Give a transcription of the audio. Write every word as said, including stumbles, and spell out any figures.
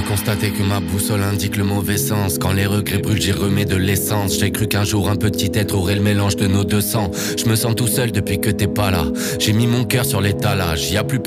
constater que ma boussole indique le mauvais sens. Quand les regrets brûlent, j'y remets de l'essence. J'ai cru qu'un jour un petit être aurait le mélange de nos deux sangs. Je me sens tout seul depuis que t'es pas là. J'ai mis mon cœur sur l'étalage, y a plus